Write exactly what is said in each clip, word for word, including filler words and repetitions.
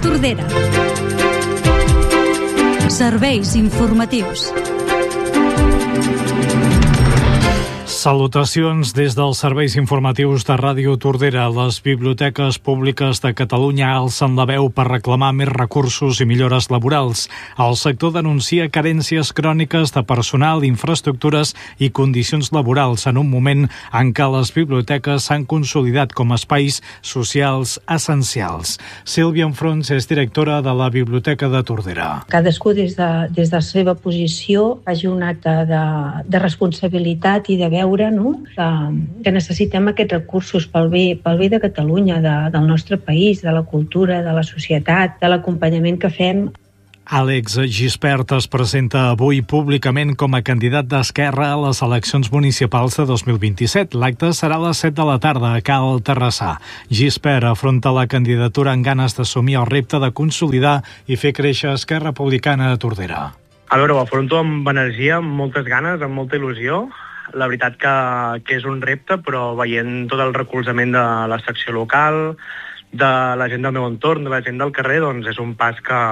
Tordera. Serveis informatius. Salutacions des dels serveis informatius de Ràdio Tordera. Les biblioteques públiques de Catalunya alcen la veu per reclamar més recursos i millores laborals. El sector denuncia carències cròniques de personal, infraestructures i condicions laborals en un moment en què les biblioteques s'han consolidat com a espais socials essencials. Sílvia Enfrons és directora de la Biblioteca de Tordera. Cadascú des de, des de la seva posició faci un acte de, de responsabilitat i de veure No? Que, que necessitem aquests recursos pel bé, pel bé de Catalunya, de, del nostre país, de la cultura, de la societat, de l'acompanyament que fem. Àlex Gispert es presenta avui públicament com a candidat d'Esquerra a les eleccions municipals de dos mil vint-i-set. L'acte serà a les set de la tarda a Cal Terrassà. Gispert afronta la candidatura amb ganes d'assumir el repte de consolidar i fer créixer Esquerra Republicana de Tordera. A veure, ho afronto amb energia, amb moltes ganes, amb molta il·lusió. La veritat que, que és un repte, però veient tot el recolzament de la secció local, de la gent del meu entorn, de la gent del carrer, doncs és un pas que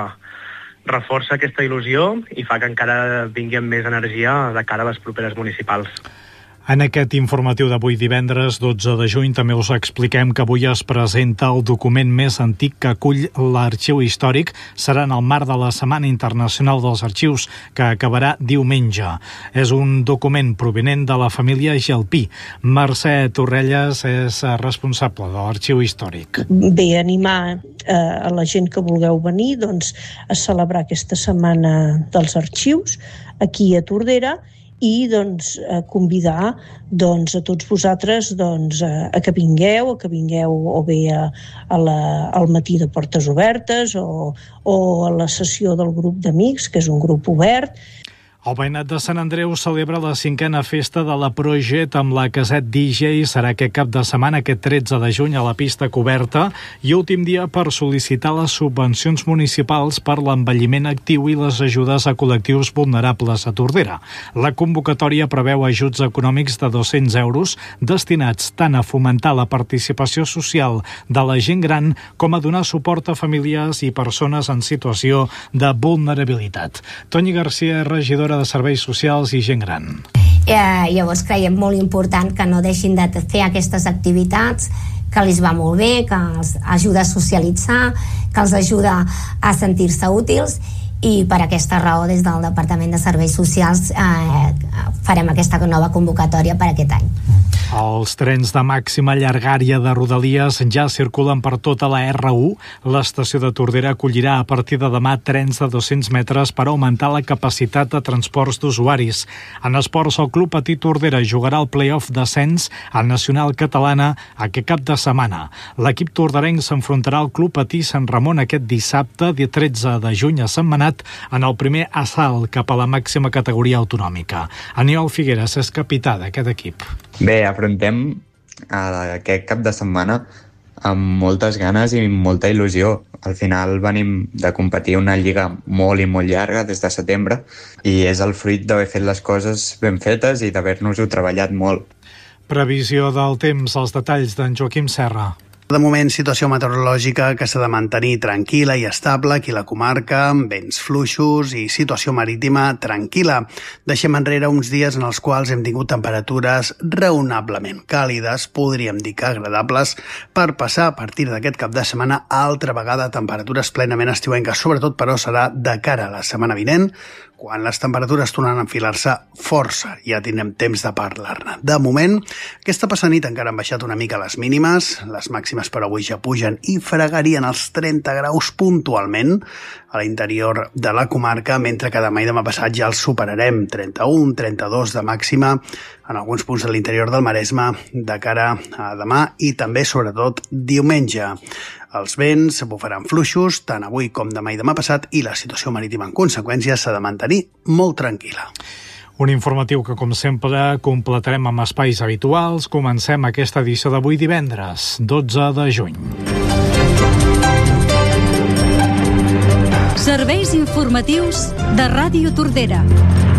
reforça aquesta il·lusió i fa que encara vingui amb més energia de cara a les properes municipals. En aquest informatiu d'avui divendres dotze de juny també us expliquem que avui es presenta el document més antic que acull l'Arxiu Històric. Serà en el marc de la Setmana Internacional dels Arxius, que acabarà diumenge. És un document provinent de la família Gelpí. Mercè Torrelles és responsable de l'Arxiu Històric. Bé, animar eh, a la gent que vulgueu venir doncs, a celebrar aquesta Setmana dels Arxius aquí a Tordera i doncs, a convidar doncs, a tots vosaltres doncs, a, a que vingueu, a que vingueu o bé a, a la, al matí de portes obertes o, o a la sessió del grup d'amics, que és un grup obert. El veïnat de Sant Andreu celebra la cinquena festa de la Projet amb la Caset D J. Serà aquest cap de setmana, aquest tretze de juny, a la pista coberta i últim dia per sol·licitar les subvencions municipals per l'envelliment actiu i les ajudes a col·lectius vulnerables a Tordera. La convocatòria preveu ajuts econòmics de dos-cents euros destinats tant a fomentar la participació social de la gent gran com a donar suport a famílies i persones en situació de vulnerabilitat. Toni Garcia, regidora de Serveis Socials i Gent Gran. Eh, llavors creiem molt important que no deixin de fer aquestes activitats, que els va molt bé, que els ajuda a socialitzar, que els ajuda a sentir-se útils, i per aquesta raó des del Departament de Serveis Socials eh, farem aquesta nova convocatòria per aquest any. Els trens de màxima llargària de Rodalies ja circulen per tota la erre u. L'estació de Tordera acollirà a partir de demà trens de dos-cents metres per augmentar la capacitat de transports d'usuaris. En esports, el Club Patí Tordera jugarà el play-off d'ascens a Nacional Catalana aquest cap de setmana. L'equip torderenc s'enfrontarà al Club Patí Sant Ramon aquest dissabte, dia tretze de juny, a Sentmenat, en el primer assalt cap a la màxima categoria autonòmica. Aniol Figueres és capità d'aquest equip. Bé, afrontem aquest cap de setmana amb moltes ganes i molta il·lusió. Al final venim de competir una lliga molt i molt llarga des de setembre i és el fruit d'haver fet les coses ben fetes i d'haver-nos-ho treballat molt. Previsió del temps, els detalls d'en Joaquim Serra. De moment, situació meteorològica que s'ha de mantenir tranquil·la i estable aquí a la comarca, amb vents fluixos i situació marítima tranquil·la. Deixem enrere uns dies en els quals hem tingut temperatures raonablement càlides, podríem dir que agradables, per passar a partir d'aquest cap de setmana altra vegada a temperatures plenament estiuenques, sobretot però serà de cara a la setmana vinent, quan les temperatures tornaran a enfilar-se força. Ja tindrem temps de parlar-ne. De moment, aquesta passada nit encara han baixat una mica les mínimes, les màximes per avui ja pugen i fregarien els trenta graus puntualment a l'interior de la comarca, mentre que demà i demà passat ja els superarem, trenta-un, trenta-dos de màxima en alguns punts de l'interior del Maresme de cara a demà i també, sobretot, diumenge. Els vents bufaran fluixos tant avui com demà i demà passat i la situació marítima en conseqüència s'ha de mantenir molt tranquil·la. Un informatiu que, com sempre, completarem amb espais habituals. Comencem aquesta edició d'avui divendres, dotze de juny. Serveis informatius de Ràdio Tordera.